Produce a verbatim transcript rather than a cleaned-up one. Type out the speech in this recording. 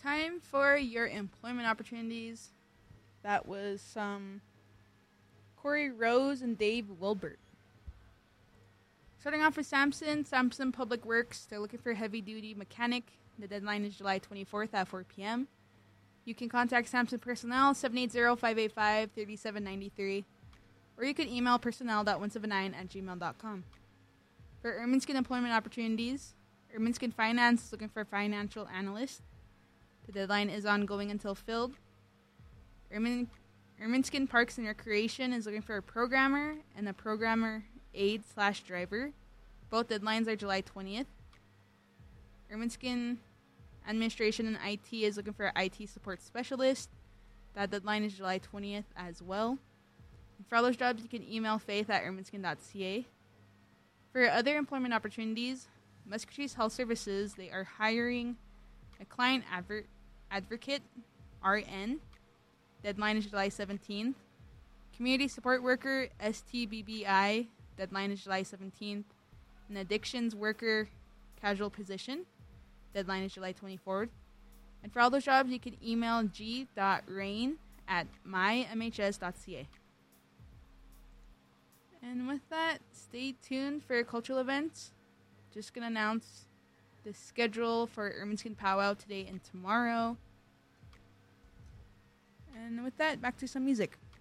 Time for your employment opportunities. That was some Corey Rose and Dave Wilbert. Starting off with Samson, Samson Public Works. They're looking for a heavy-duty mechanic. The deadline is July twenty-fourth at four p.m. You can contact Samson Personnel, seven eight zero, five eight five, three seven nine three, or you can email personnel dot one seven nine at gmail dot com. For Ermineskin employment opportunities, Ermineskin Finance is looking for a financial analyst. The deadline is ongoing until filled. Ermin- Ermineskin Parks and Recreation is looking for a programmer and a programmer aide slash driver. Both deadlines are July twentieth. Ermineskin Administration and I T is looking for an I T support specialist. That deadline is July twentieth as well. And for all those jobs, you can email faith at ermineskin dot c a. For other employment opportunities, Muscatries Health Services, they are hiring a client adver- advocate, R N. Deadline is July seventeenth. Community support worker, S T B B I. Deadline is July seventeenth. An addictions worker, casual position. Deadline is July twenty-fourth. And for all those jobs, you can email g dot rain at my m h s dot c a. And with that, stay tuned for cultural events. Just going to announce the schedule for Ermineskin Powwow today and tomorrow. And with that, back to some music.